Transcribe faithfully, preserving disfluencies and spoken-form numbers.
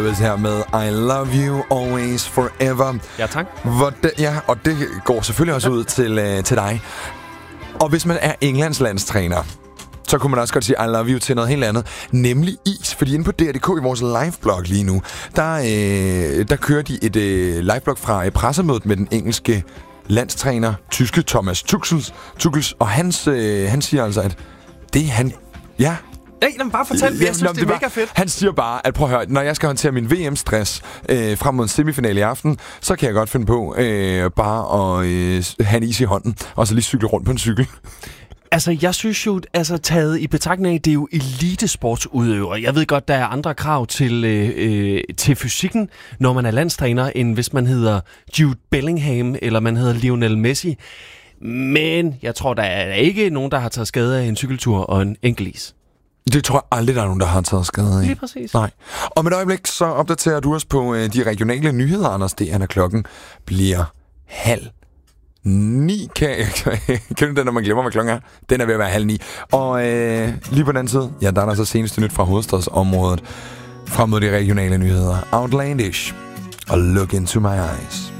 her med I love you always forever. Ja, tak. Hvordan, ja, og det går selvfølgelig også ud til, øh, til dig. Og hvis man er Englands landstræner, så kunne man også godt sige I love you til noget helt andet, nemlig is. Fordi inde på D R punktum D K i vores liveblog lige nu, der, øh, der kører de et øh, liveblog fra øh, pressemødet med den engelske landstræner, tyske Thomas Tuchels, Tuchels og hans, øh, han siger altså, at det han... Ja... Nej, lad mig bare fortælle, jeg synes, det er mega fedt. Han siger bare, at prøv at høre, når jeg skal håndtere min V M-stress øh, frem mod en semifinale i aften, så kan jeg godt finde på øh, bare at øh, have en is i hånden, og så lige cykle rundt på en cykel. Altså, jeg synes jo, altså taget i betragtning af, det er jo elitesportsudøver. Jeg ved godt, der er andre krav til, øh, til fysikken, når man er landstræner, end hvis man hedder Jude Bellingham, eller man hedder Lionel Messi. Men jeg tror, der er ikke nogen, der har taget skade af en cykeltur og en enkelis. Det tror jeg aldrig, der er nogen, der har taget skade af. Lige præcis. Nej. Om et øjeblik, så opdaterer du os på øh, de regionale nyheder, Anders. Det er, når klokken bliver halv ni. Kan, kan du den, når man glemmer, hvad klokken er? Den er ved at være halv ni. Og øh, lige på den anden side, ja, der er der så seneste nyt fra hovedstadsområdet. Frem mod de regionale nyheder. Outlandish og Look Into My Eyes.